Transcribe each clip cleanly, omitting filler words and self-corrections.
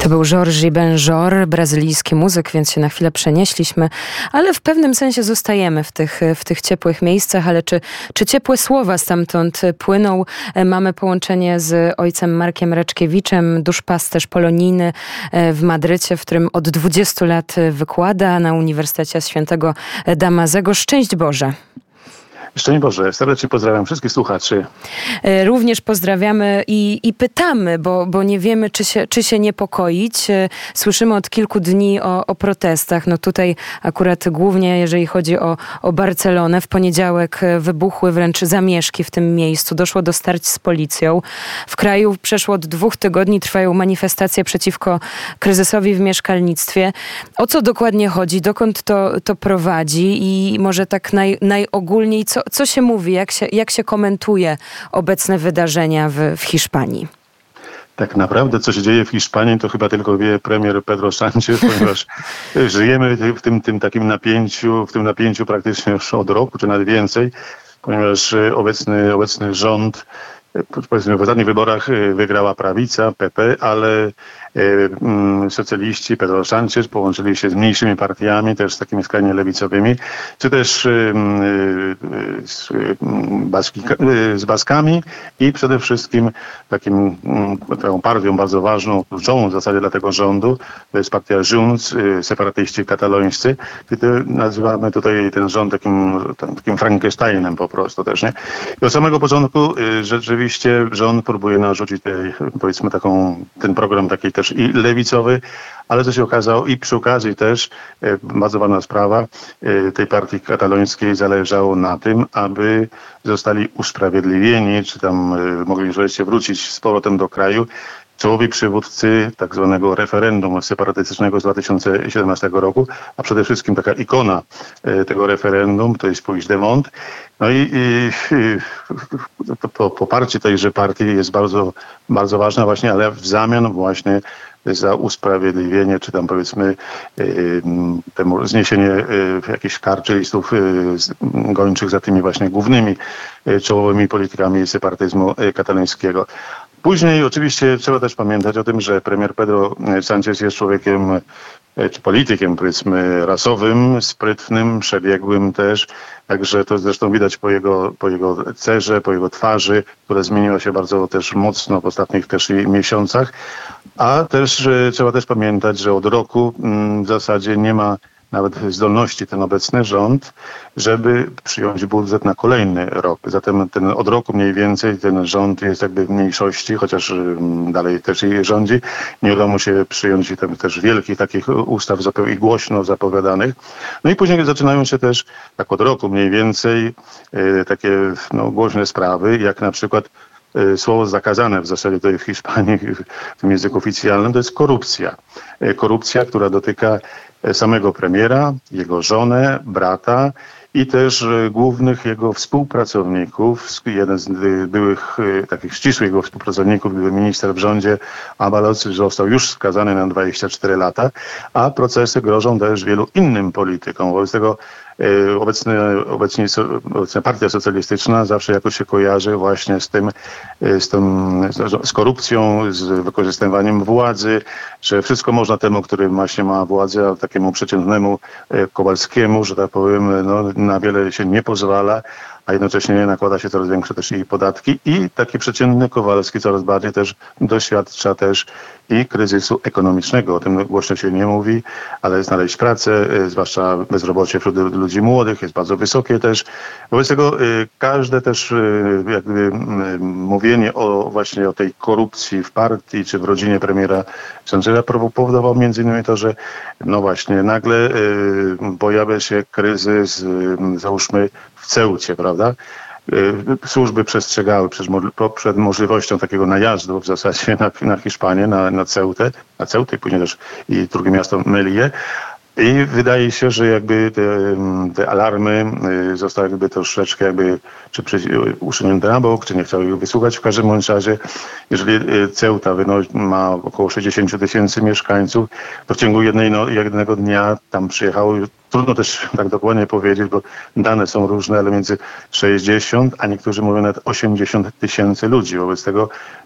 To był Jorge Benjor, brazylijski muzyk, więc się na chwilę przenieśliśmy, ale w pewnym sensie zostajemy w tych ciepłych miejscach, ale czy ciepłe słowa stamtąd płyną? Mamy połączenie z ojcem Markiem Raczkiewiczem, duszpasterz polonijny w Madrycie, w którym od 20 lat wykłada na Uniwersytecie Świętego Damazego. Szczęść Boże! Szczęść Boże, serdecznie pozdrawiam wszystkich słuchaczy. Również pozdrawiamy i pytamy, bo nie wiemy, czy się niepokoić. Słyszymy od kilku dni o protestach. No tutaj akurat głównie, jeżeli chodzi o Barcelonę, w poniedziałek wybuchły wręcz zamieszki w tym miejscu. Doszło do starć z policją. W kraju przeszło od 2 tygodni trwają manifestacje przeciwko kryzysowi w mieszkalnictwie. O co dokładnie chodzi? Dokąd to prowadzi? I może tak najogólniej, co się mówi, jak się komentuje obecne wydarzenia w Hiszpanii? Tak naprawdę, co się dzieje w Hiszpanii, to chyba tylko wie premier Pedro Sánchez, ponieważ żyjemy w tym takim napięciu, praktycznie już od roku, czy nawet więcej, ponieważ obecny rząd, powiedzmy, w ostatnich wyborach wygrała prawica, PP, ale socjaliści, Pedro Sánchez połączyli się z mniejszymi partiami, też z takimi skrajnie lewicowymi, czy też z Baskami i przede wszystkim taką partią bardzo ważną, kluczową w zasadzie dla tego rządu, to jest partia Junts, separatyści katalońscy. Nazywamy tutaj ten rząd takim Frankensteinem po prostu też, nie? I od samego początku rzeczywiście rząd próbuje narzucić powiedzmy ten program taki też i lewicowy, ale co się okazało i przy okazji też bardzo ważna sprawa tej partii katalońskiej zależało na tym, aby zostali usprawiedliwieni, czy tam mogli wreszcie wrócić z powrotem do kraju czołowi przywódcy tak zwanego referendum separatystycznego z 2017 roku, a przede wszystkim taka ikona tego referendum to jest Puigdemont. No i to poparcie tejże partii jest bardzo, bardzo ważne właśnie, ale w zamian właśnie za usprawiedliwienie, czy tam powiedzmy zniesienie jakichś kar czy listów gończych za tymi właśnie głównymi czołowymi politykami separatyzmu katalońskiego. Później oczywiście trzeba też pamiętać o tym, że premier Pedro Sánchez jest człowiekiem czy politykiem, powiedzmy, rasowym, sprytnym, przebiegłym też. Także to zresztą widać po jego cerze, po jego twarzy, która zmieniła się bardzo też mocno w ostatnich też miesiącach. A też trzeba też pamiętać, że od roku w zasadzie nie ma nawet zdolności ten obecny rząd, żeby przyjąć budżet na kolejny rok. Zatem od roku mniej więcej ten rząd jest jakby w mniejszości, chociaż dalej też i rządzi. Nie udało mu się przyjąć też wielkich takich ustaw i głośno zapowiadanych. No i później zaczynają się też tak od roku mniej więcej takie głośne sprawy, jak na przykład słowo zakazane w zasadzie tutaj w Hiszpanii w tym języku oficjalnym, to jest korupcja. Korupcja, która dotyka samego premiera, jego żonę, brata i też głównych jego współpracowników. Jeden z byłych takich ścisłych jego współpracowników, były minister w rządzie Ábalos, został już skazany na 24 lata, a procesy grożą też wielu innym politykom. Wobec tego obecna partia socjalistyczna zawsze jakoś się kojarzy właśnie z korupcją, z wykorzystywaniem władzy, że wszystko można temu, który właśnie ma władzę, a takiemu przeciętnemu Kowalskiemu, że tak powiem, na wiele się nie pozwala, a jednocześnie nakłada się coraz większe też i podatki i taki przeciętny Kowalski coraz bardziej też doświadcza też i kryzysu ekonomicznego. O tym głośno się nie mówi, ale znaleźć pracę, zwłaszcza bezrobocie wśród ludzi młodych jest bardzo wysokie też. Wobec tego każde też jakby mówienie właśnie o tej korupcji w partii czy w rodzinie premiera Sáncheza powodowało między innymi to, że właśnie nagle pojawia się kryzys, załóżmy w Ceucie, prawda? Służby przestrzegały przed możliwością takiego najazdu w zasadzie na Hiszpanię, na Ceutę i później też i drugie miasto Melillę. I wydaje się, że jakby te alarmy zostały jakby troszeczkę czy usunięte na bok, czy nie chciały ich wysłuchać. W każdym bądź razie, jeżeli Ceuta ma około 60 000 mieszkańców, to w ciągu jednego dnia tam przyjechało, trudno też tak dokładnie powiedzieć, bo dane są różne, ale między 60, a niektórzy mówią nawet 80 000 ludzi. Wobec tego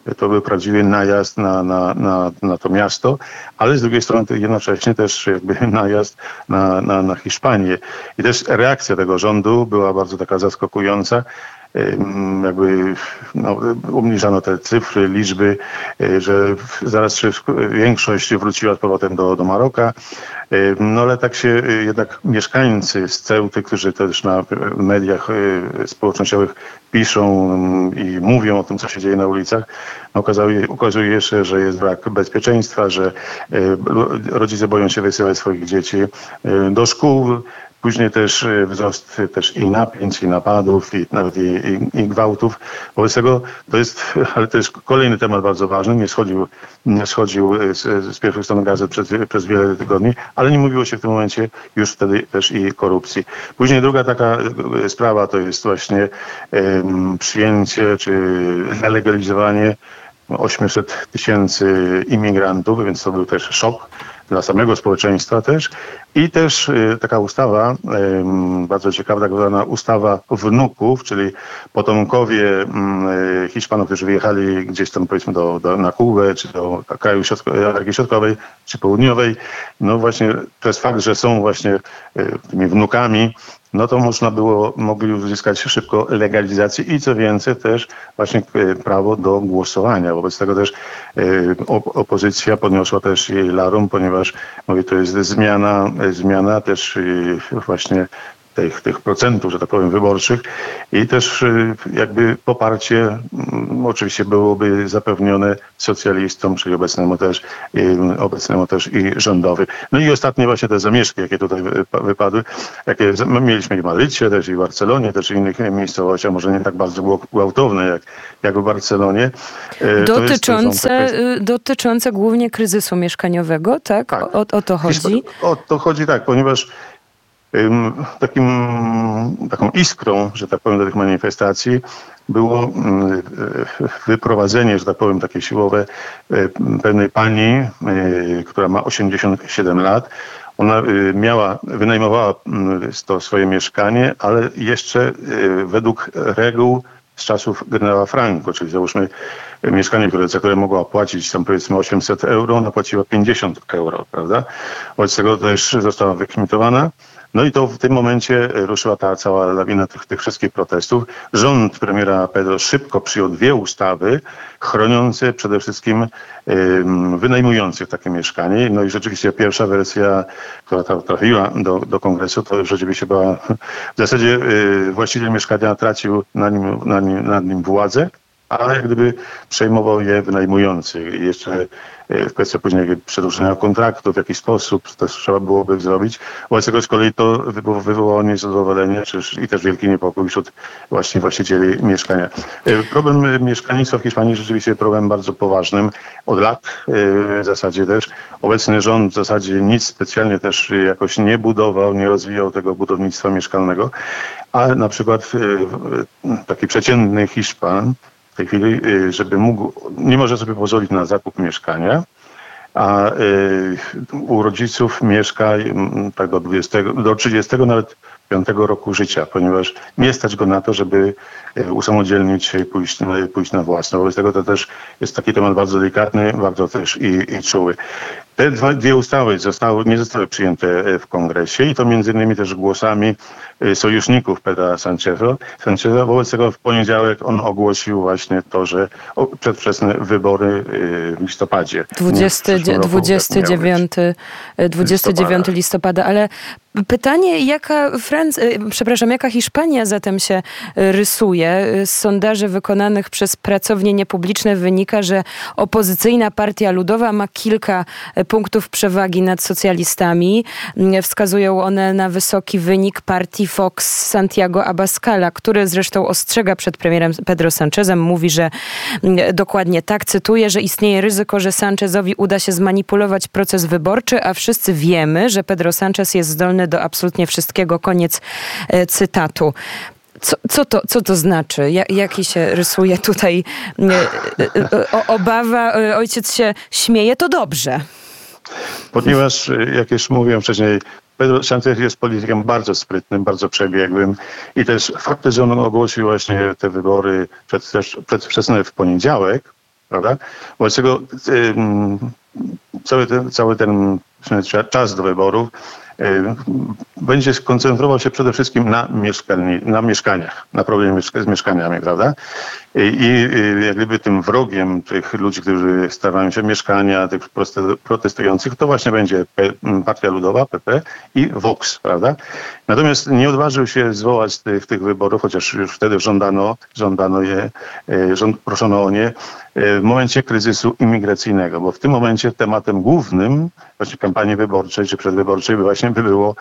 to był prawdziwy najazd na to miasto, ale z drugiej strony jednocześnie też jakby najazd na Hiszpanię. I też reakcja tego rządu była bardzo taka zaskakująca. Jakby obniżano te cyfry, liczby, że zaraz większość wróciła z powrotem do Maroka. No ale tak się jednak mieszkańcy z Ceuty, którzy też na mediach społecznościowych piszą i mówią o tym, co się dzieje na ulicach, okazuje się, że jest brak bezpieczeństwa, że rodzice boją się wysyłać swoich dzieci do szkół. Później też wzrost też i napięć, i napadów, i nawet i gwałtów. Wobec tego to jest, ale to jest kolejny temat bardzo ważny. Nie schodził z pierwszych stron gazet przez wiele tygodni, ale nie mówiło się w tym momencie już wtedy też i korupcji. Później druga taka sprawa to jest właśnie przyjęcie czy zalegalizowanie 800 000 imigrantów, więc to był też szok dla samego społeczeństwa też. I też taka ustawa, bardzo ciekawa, tak zwana ustawa wnuków, czyli potomkowie Hiszpanów, którzy wyjechali gdzieś tam powiedzmy na Kubę, czy do kraju Ameryki Środkowej, czy Południowej. No właśnie przez fakt, że są właśnie tymi wnukami, no to mogli uzyskać szybko legalizację i co więcej też właśnie prawo do głosowania. Wobec tego też opozycja podniosła też jej larum, ponieważ mówię, to jest zmiana też właśnie tych procentów, że tak powiem, wyborczych i też jakby poparcie oczywiście byłoby zapewnione socjalistom, czyli obecnemu też i rządowi. No i ostatnie właśnie te zamieszki, jakie tutaj wypadły, jakie mieliśmy i w Madrycie, też i w Barcelonie, też i innych miejscowościach, może nie tak bardzo gwałtowne jak w Barcelonie. Dotyczące głównie kryzysu mieszkaniowego, tak? Tak. O to chodzi? O to chodzi, tak, ponieważ taką iskrą, że tak powiem, do tych manifestacji było wyprowadzenie, że tak powiem, takie siłowe pewnej pani, która ma 87 lat. Ona wynajmowała to swoje mieszkanie, ale jeszcze według reguł z czasów generała Franco, czyli załóżmy mieszkanie, za które mogła płacić tam powiedzmy 800 euro, ona płaciła 50 euro, prawda? Wobec tego też została wykwitowana. No i to w tym momencie ruszyła ta cała lawina tych wszystkich protestów. Rząd premiera Pedro szybko przyjął 2 ustawy chroniące przede wszystkim wynajmujących takie mieszkanie. No i rzeczywiście pierwsza wersja, która trafiła do kongresu, to rzeczywiście była w zasadzie właściciel mieszkania tracił nad nim władzę, ale jak gdyby przejmował je wynajmujący. I jeszcze kwestia później przedłużenia kontraktu w jakiś sposób to trzeba byłoby zrobić. Wobec tego z kolei to wywołało niezadowolenie i też wielki niepokój wśród właśnie właścicieli mieszkania. Problem mieszkalnictwa w Hiszpanii rzeczywiście problem bardzo poważnym. Od lat w zasadzie też obecny rząd w zasadzie nic specjalnie też jakoś nie budował, nie rozwijał tego budownictwa mieszkalnego, ale na przykład taki przeciętny Hiszpan w tej chwili, nie może sobie pozwolić na zakup mieszkania, a u rodziców mieszka tak do 30, nawet 5 roku życia, ponieważ nie stać go na to, żeby usamodzielnić się i pójść na własne. Wobec tego to też jest taki temat bardzo delikatny, bardzo też i czuły. Te dwie ustawy nie zostały przyjęte w kongresie i to między innymi też głosami sojuszników Pedra Sancheza. Wobec tego w poniedziałek on ogłosił właśnie to, że przedwczesne wybory w listopadzie. 29 listopada, ale pytanie, jaka Hiszpania zatem się rysuje? Z sondaży wykonanych przez pracownie niepubliczne wynika, że opozycyjna Partia Ludowa ma kilka punktów przewagi nad socjalistami. Wskazują one na wysoki wynik partii Vox Santiago Abascala, który zresztą ostrzega przed premierem Pedro Sanchezem. Mówi, że dokładnie tak, cytuję, że istnieje ryzyko, że Sanchezowi uda się zmanipulować proces wyborczy, a wszyscy wiemy, że Pedro Sanchez jest zdolny do absolutnie wszystkiego. Koniec cytatu. Co to znaczy? Jaki się rysuje tutaj obawa? Ojciec się śmieje, to dobrze. Ponieważ, jak już mówiłem wcześniej, Pedro Sanchez jest politykiem bardzo sprytnym, bardzo przebiegłym i też fakt, że on ogłosił właśnie te wybory przedwczesne w poniedziałek, prawda? Wobec tego cały ten czas do wyborów będzie skoncentrował się przede wszystkim na mieszkaniach, na problemie z mieszkaniami, prawda? I jak gdyby tym wrogiem tych ludzi, którzy starają się mieszkania, tych protestujących, to właśnie będzie Partia Ludowa, PP i Vox, prawda? Natomiast nie odważył się zwołać tych wyborów, chociaż już wtedy żądano je, proszono o nie, w momencie kryzysu imigracyjnego, bo w tym momencie tematem głównym właśnie kampanii wyborczej czy przedwyborczej właśnie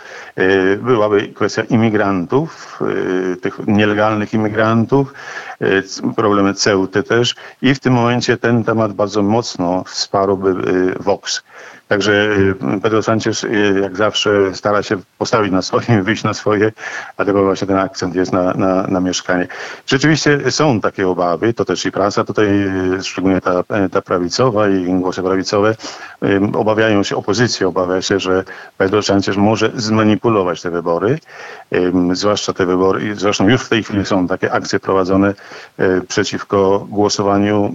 byłaby kwestia imigrantów, tych nielegalnych imigrantów, problemy Ceuty też i w tym momencie ten temat bardzo mocno wsparłby Vox. Także Pedro Sánchez jak zawsze stara się postawić na swoje, wyjść na swoje, dlatego właśnie ten akcent jest na mieszkanie. Rzeczywiście są takie obawy, to też i prasa tutaj, szczególnie ta prawicowa i głosy prawicowe, opozycja obawia się, że Pedro Sánchez może zmanipulować te wybory, zwłaszcza te wybory, zresztą już w tej chwili są takie akcje prowadzone przeciwko głosowaniu,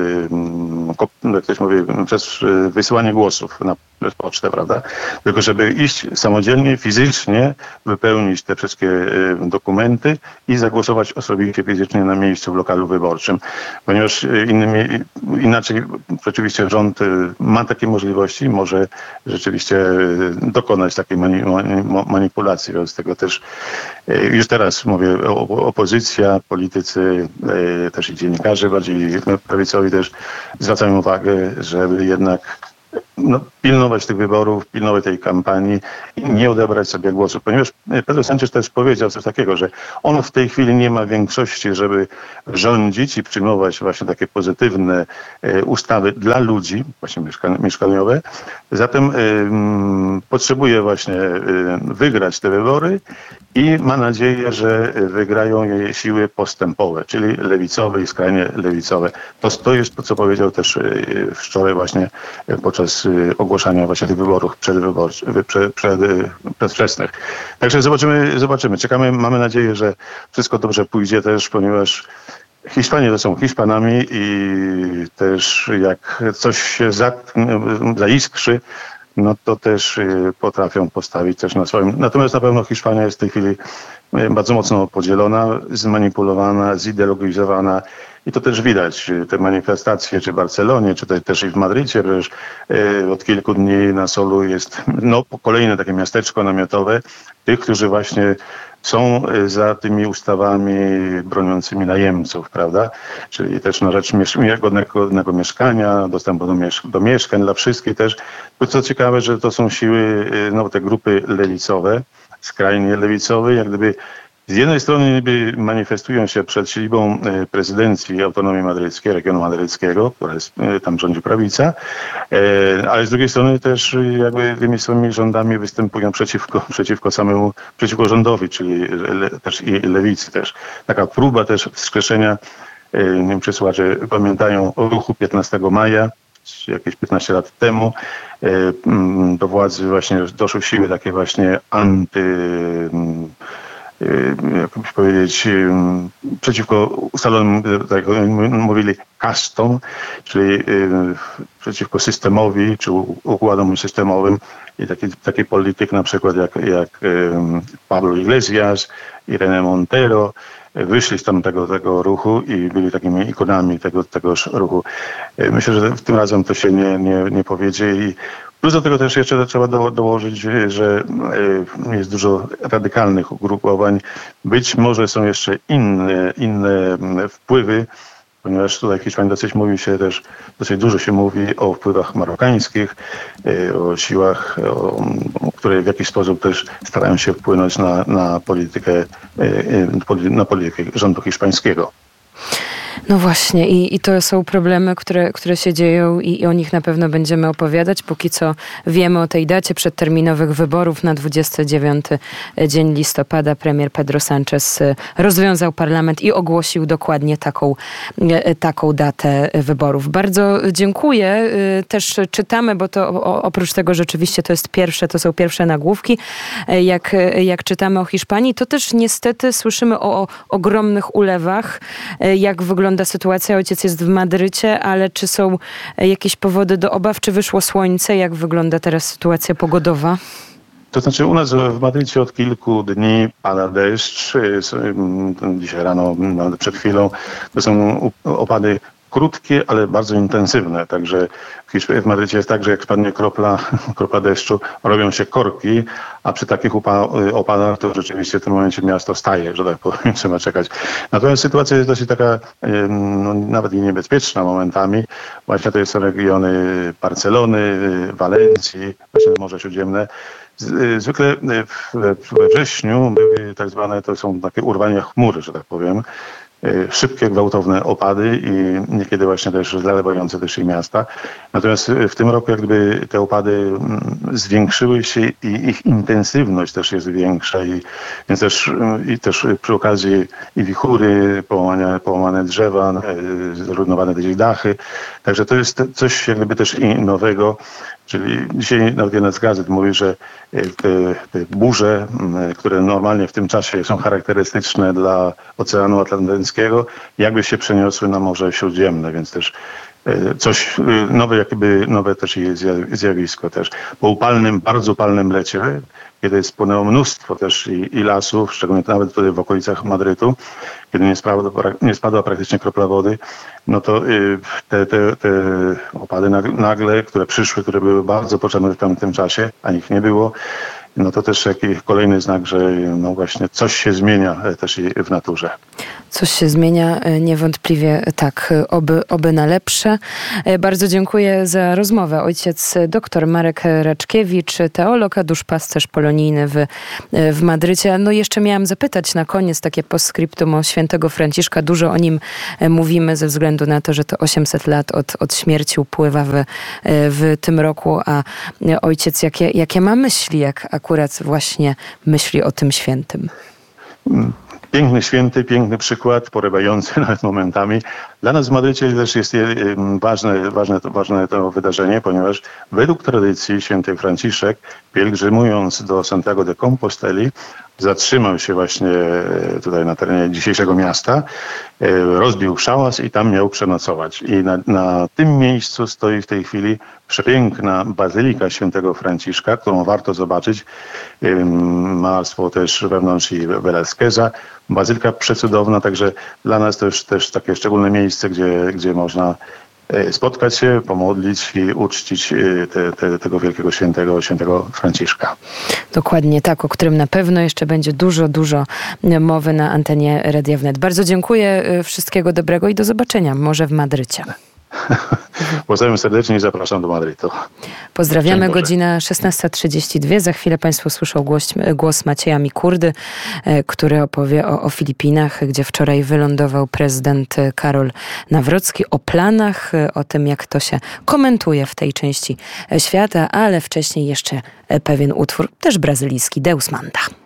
jak ktoś mówi, przez wysyłanie głosów przez pocztę, prawda? Tylko żeby iść samodzielnie, fizycznie, wypełnić te wszystkie dokumenty i zagłosować osobiście fizycznie na miejscu w lokalu wyborczym. Ponieważ inaczej rzeczywiście rząd ma takie możliwości, może rzeczywiście dokonać takiej manipulacji. Wobec tego też już teraz mówię, opozycja, politycy, też i dziennikarze bardziej prawicowi też zwracają uwagę, żeby jednak pilnować tych wyborów, pilnować tej kampanii i nie odebrać sobie głosów. Ponieważ Pedro Sánchez też powiedział coś takiego, że on w tej chwili nie ma większości, żeby rządzić i przyjmować właśnie takie pozytywne ustawy dla ludzi, właśnie mieszkaniowe. Zatem potrzebuje właśnie wygrać te wybory i ma nadzieję, że wygrają jej siły postępowe, czyli lewicowe i skrajnie lewicowe. To jest to, co powiedział też wczoraj właśnie podczas ogłaszania właśnie tych wyborów przedwczesnych. Także zobaczymy. Czekamy, mamy nadzieję, że wszystko dobrze pójdzie też, ponieważ Hiszpanie to są Hiszpanami i też jak coś się zaiskrzy, no to też potrafią postawić też na swoim. Natomiast na pewno Hiszpania jest w tej chwili bardzo mocno podzielona, zmanipulowana, zideologizowana i to też widać. Te manifestacje czy w Barcelonie, czy też i w Madrycie, przecież od kilku dni na Solu jest kolejne takie miasteczko namiotowe tych, którzy właśnie są za tymi ustawami broniącymi najemców, prawda? Czyli też na rzecz godnego mieszkania, dostępu do mieszkań dla wszystkich też. Co ciekawe, że to są siły, te grupy lewicowe, skrajnie lewicowe, jak gdyby z jednej strony manifestują się przed siedzibą prezydencji Autonomii Madryckiej, regionu madryckiego, która jest, tam rządzi prawica, ale z drugiej strony też jakby tymi swoimi rządami występują przeciwko rządowi, czyli też i lewicy też. Taka próba też wskrzeszenia, nie wiem czy słuchacze pamiętają, o ruchu 15 maja, jakieś 15 lat temu, do władzy właśnie doszły siły takie właśnie jak powiedzieć, przeciwko ustalonym, tak jak mówili, kastom, czyli przeciwko systemowi, czy układom systemowym i taki polityk na przykład jak Pablo Iglesias, Irene Montero, wyszli z tamtego ruchu i byli takimi ikonami tegoż ruchu. Myślę, że tym razem to się nie powiedzie i plus do tego też jeszcze trzeba dołożyć, że jest dużo radykalnych ugrupowań. Być może są jeszcze inne wpływy, ponieważ tutaj w Hiszpanii dosyć dużo się mówi o wpływach marokańskich, o siłach, które w jakiś sposób też starają się wpłynąć na politykę rządu hiszpańskiego. No właśnie i to są problemy, które się dzieją i o nich na pewno będziemy opowiadać. Póki co wiemy o tej dacie przedterminowych wyborów na 29 dzień listopada. Premier Pedro Sánchez rozwiązał parlament i ogłosił dokładnie taką datę wyborów. Bardzo dziękuję. Też czytamy, bo to oprócz tego rzeczywiście to są pierwsze nagłówki. Jak czytamy o Hiszpanii, to też niestety słyszymy o ogromnych ulewach, jak wygląda wygląda sytuacja? Ojciec jest w Madrycie, ale czy są jakieś powody do obaw? Czy wyszło słońce? Jak wygląda teraz sytuacja pogodowa? To znaczy u nas w Madrycie od kilku dni pada deszcz. Dzisiaj rano, nawet przed chwilą, to są opady krótkie, ale bardzo intensywne. Także w Madrycie jest tak, że jak spadnie kropla deszczu, robią się korki, a przy takich opadach to rzeczywiście w tym momencie miasto staje, że tak powiem, trzeba czekać. Natomiast sytuacja jest dosyć taka, no, nawet i niebezpieczna momentami. Właśnie to są regiony Barcelony, Walencji, właśnie Morze Śródziemne. Zwykle we wrześniu były tak zwane, to są takie urwania chmur, że tak powiem, szybkie, gwałtowne opady i niekiedy właśnie też zalewające też i miasta. Natomiast w tym roku jak gdyby te opady zwiększyły się i ich intensywność też jest większa więc też przy okazji i wichury, połamane drzewa, zrujnowane gdzieś dachy. Także to jest coś jak gdyby też i nowego. Czyli dzisiaj nawet jedna z gazet mówi, że te burze, które normalnie w tym czasie są charakterystyczne dla Oceanu Atlantyckiego, jakby się przeniosły na Morze Śródziemne, więc też coś nowe też jest zjawisko też. Po upalnym, bardzo upalnym lecie, kiedy spłynęło mnóstwo też i lasów, szczególnie nawet tutaj w okolicach Madrytu, kiedy nie spadła praktycznie kropla wody, no to te opady nagle, które przyszły, które były bardzo potrzebne w tamtym czasie, a ich nie było, no to też jakiś kolejny znak, że no właśnie coś się zmienia też i w naturze. Coś się zmienia, niewątpliwie tak, oby na lepsze. Bardzo dziękuję za rozmowę. Ojciec dr Marek Raczkiewicz, teolog, a duszpasterz polonijny w Madrycie. No jeszcze miałam zapytać na koniec takie postscriptum o świętego Franciszka. Dużo o nim mówimy ze względu na to, że to 800 lat od śmierci upływa w tym roku, a ojciec jakie ma myśli, jak akurat właśnie myśli o tym świętym? Piękny święty, piękny przykład, porywający nawet momentami. Dla nas w Madrycie też jest ważne to wydarzenie, ponieważ według tradycji święty Franciszek, pielgrzymując do Santiago de Composteli, zatrzymał się właśnie tutaj na terenie dzisiejszego miasta, rozbił szałas i tam miał przenocować. I na tym miejscu stoi w tej chwili przepiękna bazylika świętego Franciszka, którą warto zobaczyć. Malarstwo też wewnątrz i Velázqueza. Bazylika przecudowna, także dla nas to już też takie szczególne miejsce, gdzie można spotkać się, pomodlić i uczcić tego wielkiego świętego Franciszka. Dokładnie tak, o którym na pewno jeszcze będzie dużo mowy na antenie Radia Wnet. Bardzo dziękuję, wszystkiego dobrego i do zobaczenia, może w Madrycie. Pozdrawiam serdecznie i zapraszam do Madrytu. Pozdrawiamy, godzina 16:32. Za chwilę Państwo słyszą głos Macieja Mikurdy, który opowie o Filipinach, gdzie wczoraj wylądował prezydent Karol Nawrocki, o planach, o tym, jak to się komentuje w tej części świata, ale wcześniej jeszcze pewien utwór, też brazylijski, Deus Manda.